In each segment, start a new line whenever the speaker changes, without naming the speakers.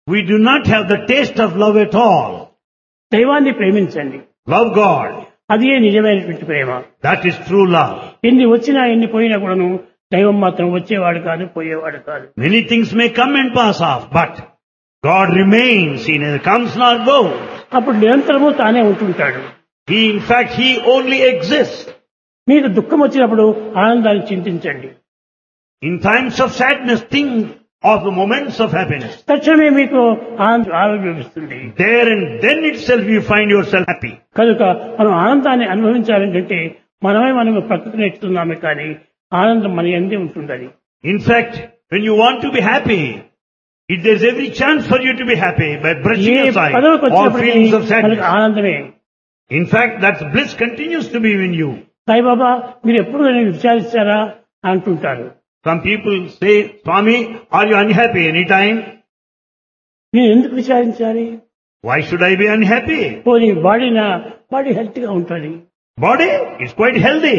We do not have the taste of love at all.
దైవాన్ని ప్రేమించండి.
Love God.
అదే నిజమైనటువంటి ప్రేమ.
That is true love.
ఎన్ని వచ్చినా ఎన్ని పోయినా కూడాను దైవం మాత్రం వచ్చేవాడు కాదు, పోయేవాడు కాదు.
Many things may come and pass off, but God remains. He neither comes nor goes.
అప్పుడు నిరంతరము తానే ఉంటుంటాడు.
In fact, He only exists.
మీకు దుఃఖం వచ్చినప్పుడు ఆనందాన్ని చింతించండి.
In times of sadness, think of the moments of happiness.
తక్షణమే మీకు ఆరోగ్యం ఇస్తుంది.
There and then itself you find yourself happy.
కనుక మనం ఆనందాన్ని అనుభవించాలంటే మనమే ప్రకృతిని ఎత్తున్నామే కానీ ఆనందం మన యందే ఉంటుందని.
In fact, when you want to be happy, there's every chance for you to be happy by brushing aside all feelings of sadness.
ఆనందమే.
In fact, that bliss continues to be in you.
Saibaba మీరు ఎప్పుడు విచారిస్తారా అంటుంటారు.
Some people say, Swami, are you unhappy anytime?
నేను ఎందుకు విచారించాలి?
Why should I be unhappy?
పోనీ body health గా ఉంటుంది.
Body is quite healthy.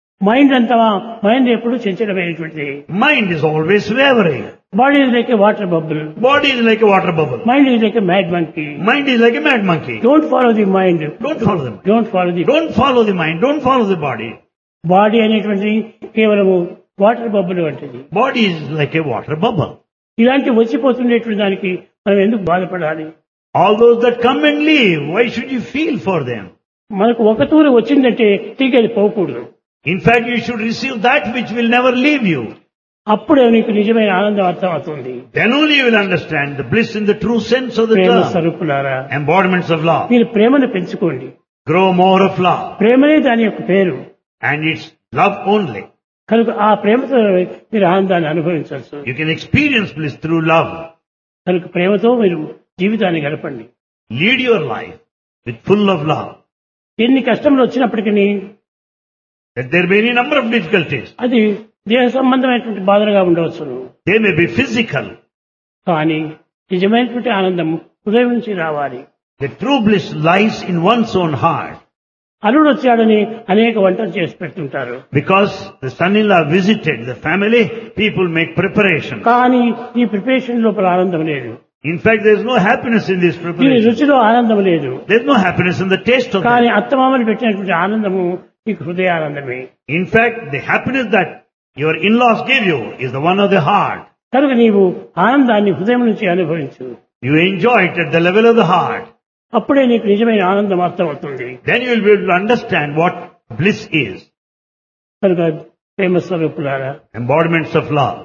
Mind ఎప్పుడు చంచలమైనటువంటిది.
Mind is always wavering.
Body is like A water bubble.
Body is like a water bubble.
Mind is like A mad monkey.
Mind is like a mad monkey.
Don't follow the mind.
Don't follow the mind.
Don't follow the
Don't follow the mind. Don't follow the body.
Body అనేటువంటిది కేవలము water bubble వంటిది.
Body is like a water bubble.
ఇలాంటి వచ్చిపోతుండేటువంటి దానికి మనం ఎందుకు బాధపడాలి?
All those that come and leave, why should you feel for them?
మనకు ఒక తూరు వచ్చిందంటే తిరిగి అది పోకూడదు.
In fact, you should receive that which will never leave you.
అప్పుడే నీకు నిజమైన ఆనందం అర్థం అవుతుంది.
Then only you will understand the bliss in the true sense of the
Prema
term.
స్వరూపులారా,
Embodiments of love.
మీరు ప్రేమను పెంచుకోండి.
Grow more of love.
ప్రేమనే దాని యొక్క పేరు.
And it's love only.
కనుక ఆ ప్రేమతో మీరు ఆనందాన్ని అనుభవించవచ్చు.
You can experience bliss through love.
కనుక ప్రేమతో మీరు జీవితాన్ని గడపండి.
Lead your life with full of love.
ఎన్ని కష్టములు వచ్చినప్పటికీ
That there may be any number of difficulties.
అది దేహ సంబంధమైనటువంటి బాధలుగా ఉండవచ్చును.
They may be physical.
కానీ నిజమైనటువంటి ఆనందం హృదయం నుంచి రావాలి.
The true bliss lies in one's own heart.
అల్లుడు వచ్చాడని అనేక వంటలు చేసి పెడుతుంటారు.
Because the son-in-law visited the family, people make preparation.
కానీ ఈ ప్రిపరేషన్ లోపల ఆనందం లేదు.
In fact, there is no happiness in this
దీని
preparation.
రుచిలో ఆనందం లేదు.
There is no happiness in the taste of
కానీ
that.
అత్తమామలు పెట్టినటువంటి ఆనందము నీకు హృదయానందమే.
In fact, the happiness that your in-laws give you is the one of the heart.
కనుక నీవు ఆనందాన్ని హృదయం నుంచి అనుభవించు.
You enjoy it at the level of the heart.
అప్పుడే నీకు నిజమైన ఆనందం అర్థమవుతుంది.
Then you will be able to understand what bliss is.
కనుక ప్రేమ స్వరూపులారా,
Embodiments of love.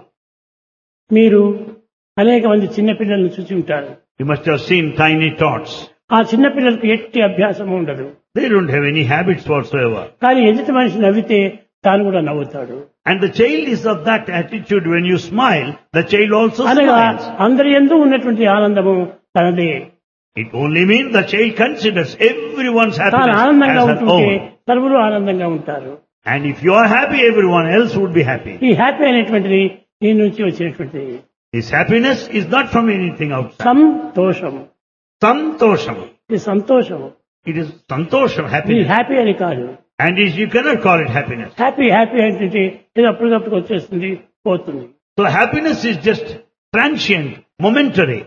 మీరు అనేక మంది చిన్నపిల్లలను చూసి ఉంటారు.
You must have seen tiny tots.
ఆ చిన్నపిల్లలకు ఎట్టి అభ్యాసం ఉండదు.
They don't have any habits whatsoever.
కానీ ఎదుటి మనిషి నవ్వితే తాను కూడా నవ్వుతాడు.
And the child is of that attitude. When you smile, the child also
అనగా
smiles.
అందరి యందు ఉన్నటువంటి ఆనందము తనదే.
It only means the child considers everyone's
తాను
happiness
ఆనందంగా
as her
ఉంటుంటే
own.
సర్వులు ఆనందంగా ఉంటారు.
And if you are happy, everyone else would be happy.
ఈ హ్యాపీ అనేటువంటిది నీ నుంచి వచ్చినటువంటిది.
This happiness is not from anything outside.
సంతోషం.
Santosham.
ఇది సంతోషం.
It is santosham,
ఇది
happiness.
హ్యాపీ అని కాదు.
And you cannot call it happiness.
Happy అంటే ఇది అప్పటికప్పుడు వచ్చేస్తుంది, పోతుంది.
So happiness is just transient, momentary.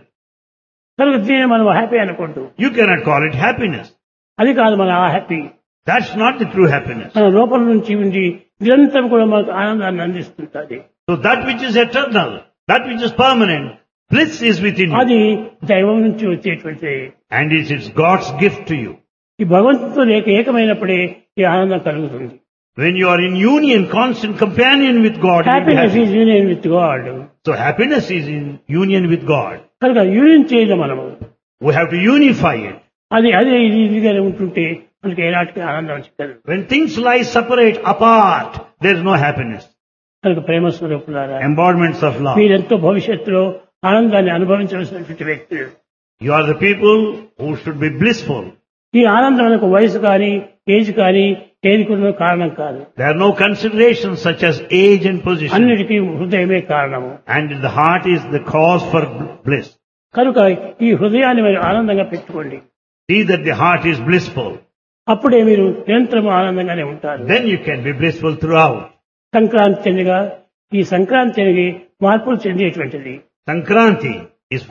కనుక దీన్ని మనం హ్యాపీ అనకూడదు.
You cannot call it happiness.
అది కాదు మన ఆ happy.
That's not the true happiness.
మన లోపల నుంచి ఉండి నిరంతరం కూడా మనకు ఆనందాన్ని అందిస్తుంటుంది.
So that which is eternal, that which is permanent, bliss is within you.
అది దైవం నుంచి వచ్చేటువంటిది.
And it's God's gift to you.
ఈ భగవంతుతో ఏకమైనప్పుడే ఈ ఆనందం కలుగుతుంది.
When you are in union, constant companion with God, you'll be
happiness
happy.
Is union with God.
So happiness is in union with God.
కనుక union చేయడం మనము.
We have to unify it.
అదే ఇదిగానే ఉంటుంటే మనకి ఏనాటికి ఆనందం చిక్కదు.
When things lie separate, apart, there is no happiness.
కనుక ప్రేమ స్వరూపులారా,
Embodiments of love.
మీరెంతో భవిష్యత్తులో ఆనందాన్ని అనుభవించవలసినటువంటి వ్యక్తులు.
You are the people who should be blissful.
ఈ ఆనందం మనకు వయసు కానీ ఏజ్ కానీ ఏది కూడా కారణం కాదు.
There are no considerations such as age and position.
అన్నిటికీ హృదయమే కారణము.
And the heart is the cause for bliss.
కనుక ఈ హృదయాన్ని మీరు ఆనందంగా పెట్టుకోండి.
See that the heart is blissful.
అప్పుడే మీరు నిరంతరం ఆనందంగానే ఉంటారు.
Then you can be blissful throughout.
Sankranti అనగా ఈ సంక్రాంతి అనేది మార్పులు చెందేటువంటిది.
Sankranti